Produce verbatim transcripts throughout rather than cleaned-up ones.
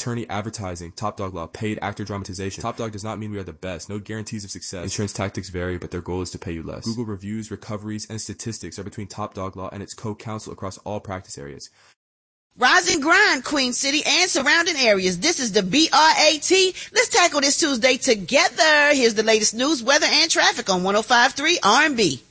attorney advertising, Top Dog Law, paid actor dramatization. Top Dog does not mean we are the best. No guarantees of success. Insurance tactics vary, but their goal is to pay you less. Google reviews, recoveries, and statistics are between Top Dog Law and its co-counsel across all practice areas. Rise and grind, Queen City and surrounding areas. This is the B R A T. Let's tackle this Tuesday together. Here's the latest news, weather, and traffic on one oh five point three R and B.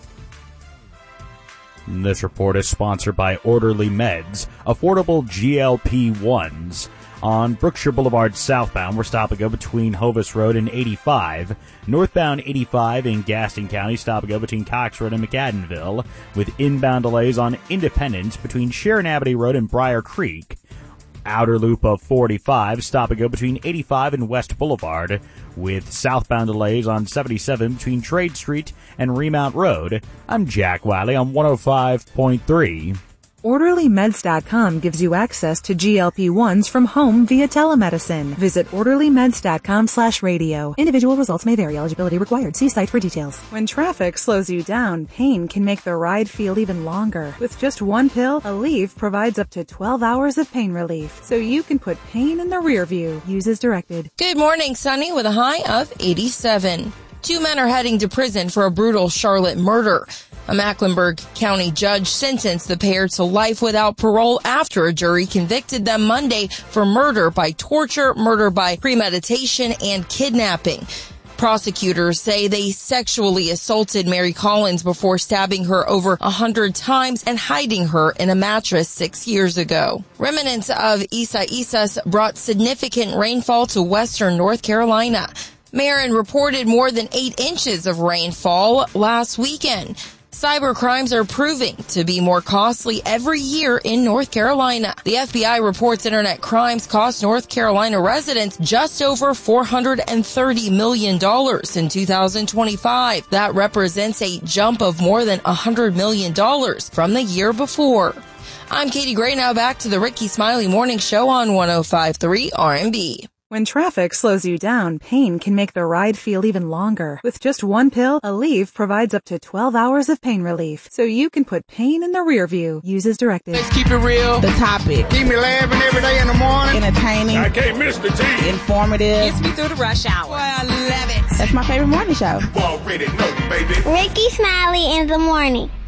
This report is sponsored by Orderly Meds, affordable G L P ones. On Brookshire Boulevard southbound, we're stop and go between Hovis Road and eighty-five. Northbound eighty-five in Gaston County, stop and go between Cox Road and McAdenville, with inbound delays on Independence between Sharon Avenue Road and Briar Creek. Outer loop of forty-five, stop and go between eighty-five and West Boulevard, with southbound delays on seventy-seven between Trade Street and Remount Road. I'm Jack Wiley on one oh five point three. Orderly Meds dot com gives you access to G L P ones from home via telemedicine. Visit Orderly Meds dot com slash radio. Individual results may vary. Eligibility required. See site for details. When traffic slows you down, pain can make the ride feel even longer. With just one pill, Aleve provides up to twelve hours of pain relief, so you can put pain in the rear view. Use as directed. Good morning, sunny with a high of eighty-seven. Two men are heading to prison for a brutal Charlotte murder. A Mecklenburg County judge sentenced the pair to life without parole after a jury convicted them Monday for murder by torture, murder by premeditation, and kidnapping. Prosecutors say they sexually assaulted Mary Collins before stabbing her over a hundred times and hiding her in a mattress six years ago. Remnants of Isa Isas brought significant rainfall to western North Carolina. Marin reported more than eight inches of rainfall last weekend. Cyber crimes are proving to be more costly every year in North Carolina. The F B I reports internet crimes cost North Carolina residents just over four hundred thirty million dollars in two thousand twenty-five. That represents a jump of more than one hundred million dollars from the year before. I'm Katie Gray, now back to the Ricky Smiley Morning Show on one oh five point three R and B. When traffic slows you down, pain can make the ride feel even longer. With just one pill, Aleve provides up to twelve hours of pain relief, so you can put pain in the rear view. Use as directed. Let's keep it real. The topic. Keep me laughing every day in the morning. Entertaining. I can't miss the tea. Informative. Gets me through the rush hour. Boy, I love it. That's my favorite morning show. Already know, baby. Ricky Smiley in the morning.